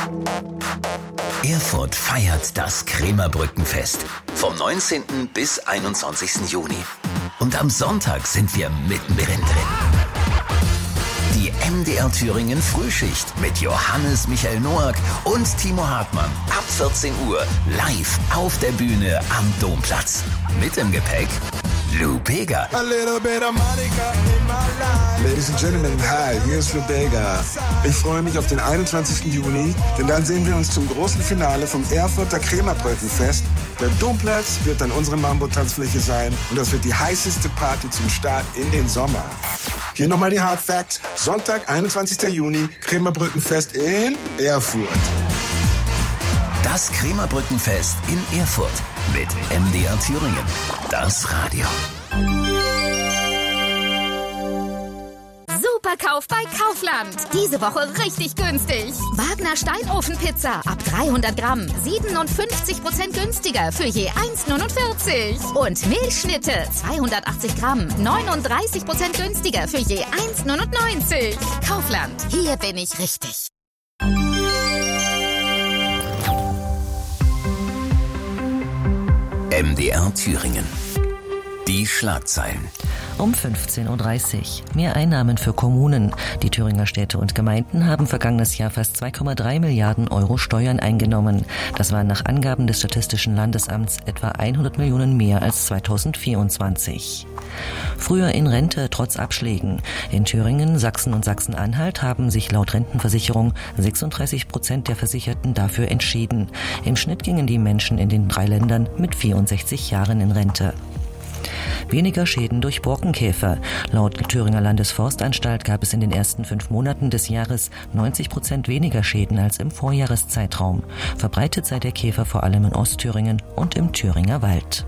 Erfurt feiert das Krämerbrückenfest vom 19. bis 21. Juni. Und am Sonntag sind wir mittendrin drin. Die MDR Thüringen Frühschicht mit Johannes Michael Noack und Timo Hartmann ab 14 Uhr live auf der Bühne am Domplatz. Mit im Gepäck Lou Bega. Ladies and Gentlemen, hi, hier ist Lou Bega. Ich freue mich auf den 21. Juni, denn dann sehen wir uns zum großen Finale vom Erfurter Krämerbrückenfest. Der Domplatz wird dann unsere Mambo-Tanzfläche sein und das wird die heißeste Party zum Start in den Sommer. Hier nochmal die Hard Facts. Sonntag, 21. Juni, Krämerbrückenfest in Erfurt. Das Krämerbrückenfest in Erfurt mit MDR Thüringen. Das Radio. Superkauf bei Kaufland. Diese Woche richtig günstig. Wagner Steinofenpizza ab 300 Gramm. 57% günstiger für je 1,49. Und Milchschnitte 280 Gramm. 39% günstiger für je 1,99. Kaufland. Hier bin ich richtig. MDR Thüringen. Die Schlagzeilen. Um 15.30 Uhr. Mehr Einnahmen für Kommunen. Die Thüringer Städte und Gemeinden haben vergangenes Jahr fast 2,3 Milliarden Euro Steuern eingenommen. Das waren nach Angaben des Statistischen Landesamts etwa 100 Millionen mehr als 2024. Früher in Rente trotz Abschlägen. In Thüringen, Sachsen und Sachsen-Anhalt haben sich laut Rentenversicherung 36% der Versicherten dafür entschieden. Im Schnitt gingen die Menschen in den 3 Ländern mit 64 Jahren in Rente. Weniger Schäden durch Borkenkäfer. Laut Thüringer Landesforstanstalt gab es in den ersten 5 Monaten des Jahres 90% weniger Schäden als im Vorjahreszeitraum. Verbreitet sei der Käfer vor allem in Ostthüringen und im Thüringer Wald.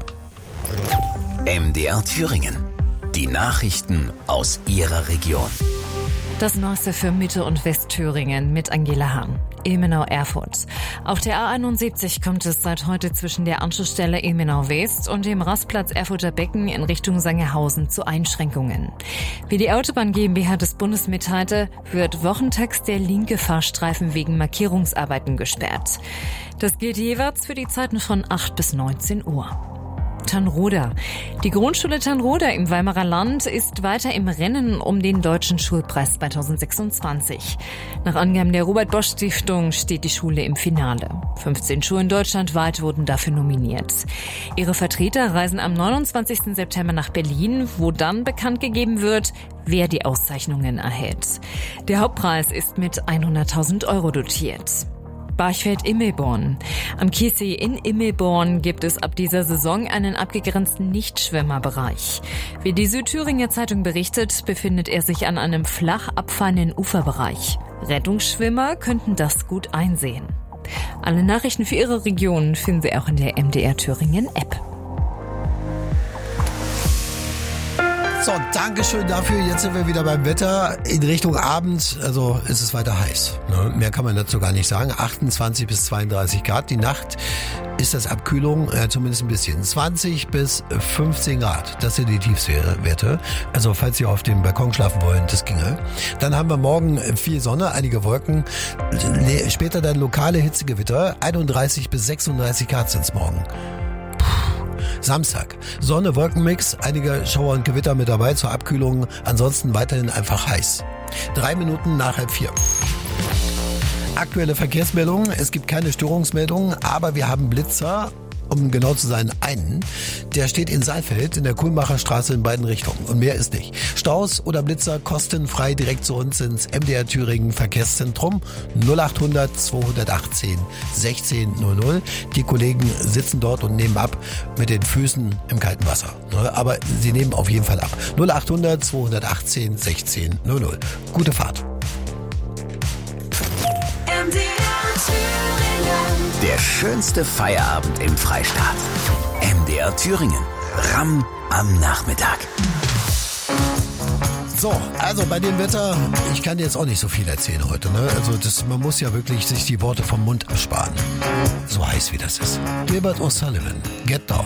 MDR Thüringen. Die Nachrichten aus Ihrer Region. Das Neueste für Mitte- und Westthüringen mit Angela Hahn. Ilmenau-Erfurt. Auf der A71 kommt es seit heute zwischen der Anschlussstelle Ilmenau-West und dem Rastplatz Erfurter Becken in Richtung Sangerhausen zu Einschränkungen. Wie die Autobahn GmbH des Bundes mitteilte, wird wochentags der linke Fahrstreifen wegen Markierungsarbeiten gesperrt. Das gilt jeweils für die Zeiten von 8 bis 19 Uhr. Tannroda. Die Grundschule Tannroda im Weimarer Land ist weiter im Rennen um den Deutschen Schulpreis 2026. Nach Angaben der Robert-Bosch-Stiftung steht die Schule im Finale. 15 Schulen deutschlandweit wurden dafür nominiert. Ihre Vertreter reisen am 29. September nach Berlin, wo dann bekannt gegeben wird, wer die Auszeichnungen erhält. Der Hauptpreis ist mit 100.000 Euro dotiert. Barchfeld-Immelborn. Am Chiemsee in Immelborn gibt es ab dieser Saison einen abgegrenzten Nichtschwimmerbereich. Wie die Südthüringer Zeitung berichtet, befindet er sich an einem flach abfallenden Uferbereich. Rettungsschwimmer könnten das gut einsehen. Alle Nachrichten für Ihre Region finden Sie auch in der MDR Thüringen App. So, Dankeschön dafür. Jetzt sind wir wieder beim Wetter. In Richtung Abend, also ist es weiter heiß. Ne? Mehr kann man dazu gar nicht sagen. 28 bis 32 Grad. Die Nacht ist das Abkühlung, zumindest ein bisschen. 20 bis 15 Grad. Das sind die Tiefstwerte. Also falls Sie auf dem Balkon schlafen wollen, das ginge. Dann haben wir morgen viel Sonne, einige Wolken. Später dann lokale Hitzegewitter. 31 bis 36 Grad sind's morgen. Samstag. Sonne, Wolkenmix, einige Schauer und Gewitter mit dabei zur Abkühlung. Ansonsten weiterhin einfach heiß. 3 Minuten nach 3:30. Aktuelle Verkehrsmeldungen. Es gibt keine Störungsmeldungen, aber wir haben Blitzer. Um genau zu sein, einen. Der steht in Saalfeld in der Kulmacher Straße in beiden Richtungen. Und mehr ist nicht. Staus oder Blitzer kostenfrei direkt zu uns ins MDR Thüringen Verkehrszentrum 0800 218 1600. Die Kollegen sitzen dort und nehmen ab mit den Füßen im kalten Wasser. Aber sie nehmen auf jeden Fall ab. 0800 218 1600. Gute Fahrt. Der schönste Feierabend im Freistaat. MDR Thüringen. Ramm am Nachmittag. So, also bei dem Wetter, ich kann dir jetzt auch nicht so viel erzählen heute. Ne? Also man muss ja wirklich sich die Worte vom Mund ersparen. So heiß wie das ist. Gilbert O'Sullivan, Get Down.